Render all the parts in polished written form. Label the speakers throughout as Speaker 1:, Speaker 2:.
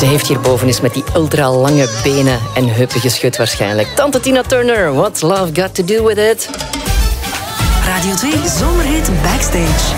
Speaker 1: Ze heeft hierboven eens met die ultra lange benen en heupen geschud waarschijnlijk. Tante Tina Turner, What's Love Got to Do With It?
Speaker 2: Radio 2 Zomerhit Backstage.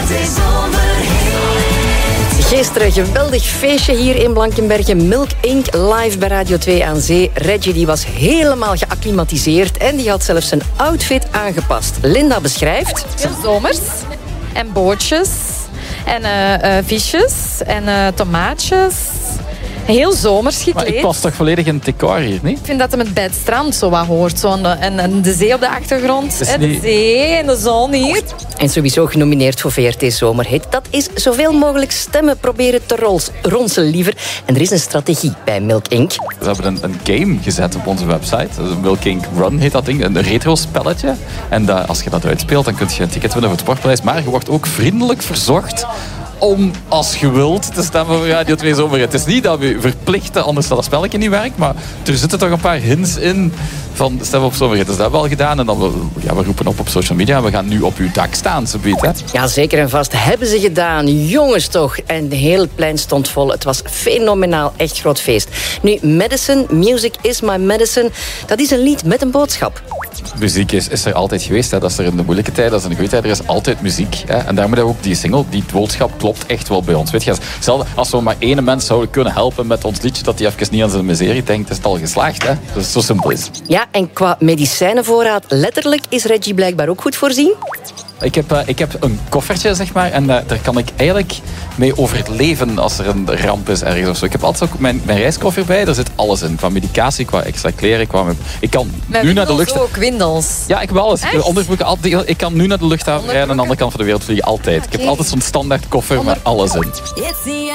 Speaker 1: Gisteren geweldig feestje hier in Blankenberge. Milk Inc. live bij Radio 2 aan Zee. Reggie die was helemaal geacclimatiseerd en die had zelfs zijn outfit aangepast. Linda beschrijft...
Speaker 3: Zomers en bootjes en visjes en tomaatjes. Heel zomers gekleed.
Speaker 4: Maar ik pas toch volledig in het decor hier, niet?
Speaker 3: Ik vind dat hem het bij het strand zo wat hoort. En de zee op de achtergrond. En de zee en de zon hier.
Speaker 1: En sowieso genomineerd voor VRT Zomerhit. Dat is zoveel mogelijk stemmen proberen te ronselen liever. En er is een strategie bij Milk Inc.
Speaker 4: We hebben een game gezet op onze website. Milk Inc. Run heet dat ding. Een retro-spelletje. En als je dat uitspeelt, dan kun je een ticket winnen voor het Sportpaleis. Maar je wordt ook vriendelijk verzocht om, als je wilt, te stemmen voor Radio 2 Zomerhit. Het is niet dat we verplichten, anders dat het spelletje niet werkt, maar er zitten toch een paar hints in van stemmen op Zomerhit. Dus dat hebben we al gedaan en dan we roepen op social media en we gaan nu op uw dak staan, zoiets, hè?
Speaker 1: Ja, zeker en vast. Hebben ze gedaan. Jongens toch. En heel het plein stond vol. Het was fenomenaal. Echt groot feest. Nu, Medicine, Music is my Medicine, dat is een lied met een boodschap.
Speaker 4: Muziek is er altijd geweest. Hè. Dat is er in de moeilijke tijd, dat is in de goede tijd. Er is altijd muziek. Hè. En daarom hebben we ook die single, die boodschap klopt echt wel bij ons. Weet je, als we maar één mens zouden kunnen helpen met ons liedje, dat hij even niet aan zijn miserie denkt, is het al geslaagd. Hè. Dus zo simpel is.
Speaker 1: Ja, en qua medicijnenvoorraad, letterlijk is Reggie blijkbaar ook goed voorzien.
Speaker 4: Ik heb een koffertje, zeg maar, en daar kan ik eigenlijk mee overleven als er een ramp is ergens of zo. Ik heb altijd ook mijn reiskoffer bij, daar zit alles in. Qua medicatie, qua extra kleren, ik kan nu naar de luchthaven.
Speaker 3: Ook windels?
Speaker 4: Ja, ik heb alles. Onderbroeken, ik kan nu naar de luchthaven rijden en aan de andere kant van de wereld vliegen, altijd. Ik heb altijd zo'n standaard koffer met alles in.